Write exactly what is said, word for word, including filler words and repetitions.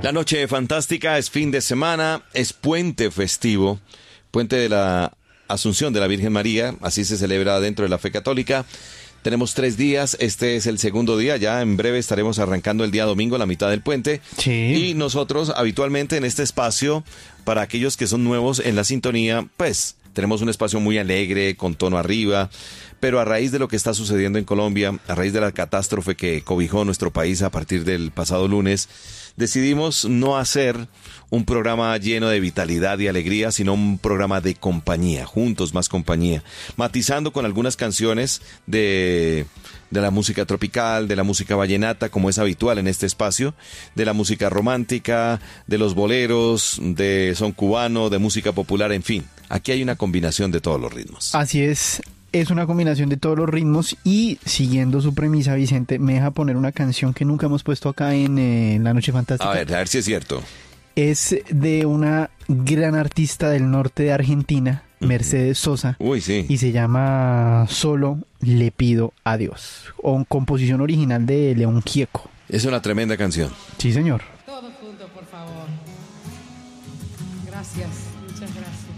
La noche fantástica es fin de semana, es puente festivo, puente de la Asunción de la Virgen María, así se celebra dentro de la fe católica. Tenemos tres días, este es el segundo día, ya en breve estaremos arrancando el día domingo, la mitad del puente. Sí. Y nosotros habitualmente en este espacio, para aquellos que son nuevos en la sintonía, pues tenemos un espacio muy alegre, con tono arriba, pero a raíz de lo que está sucediendo en Colombia, a raíz de la catástrofe que cobijó nuestro país a partir del pasado lunes, decidimos no hacer un programa lleno de vitalidad y alegría, sino un programa de compañía, juntos más compañía, matizando con algunas canciones de, de la música tropical, de la música vallenata, como es habitual en este espacio, de la música romántica, de los boleros, de son cubano, de música popular, en fin. Aquí hay una combinación de todos los ritmos. Así es. Es una combinación de todos los ritmos y, siguiendo su premisa, Vicente, me deja poner una canción que nunca hemos puesto acá en eh, La Noche Fantástica. A ver, a ver si es cierto. Es de una gran artista del norte de Argentina, Mercedes Sosa. Uy, sí. Y se llama Solo le pido a Dios. O composición original de León Gieco. Es una tremenda canción. Sí, señor. Todos juntos, por favor. Gracias, muchas gracias.